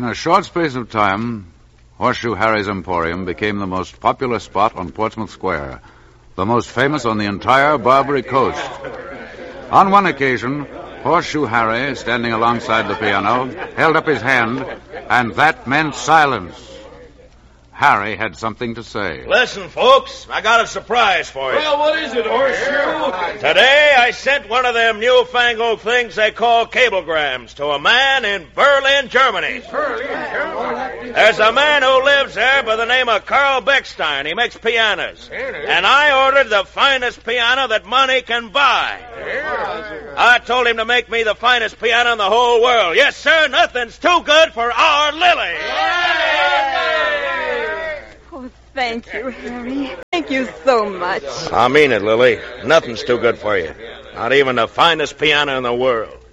a short space of time, Horseshoe Harry's Emporium became the most popular spot on Portsmouth Square, the most famous on the entire Barbary Coast. On one occasion, Horseshoe Harry, standing alongside the piano, held up his hand, and that meant silence. Harry had something to say. Listen, folks, I got a surprise for you. Well, what is it, Horseshoe? Today I sent one of them newfangled things they call cablegrams to a man in Berlin, Germany. There's a man who lives there by the name of Carl Beckstein. He makes pianos. And I ordered the finest piano that money can buy. I told him to make me the finest piano in the whole world. Yes, sir, nothing's too good for our Lily. Oh, thank you, Harry. Thank you so much. I mean it, Lily. Nothing's too good for you. Not even the finest piano in the world.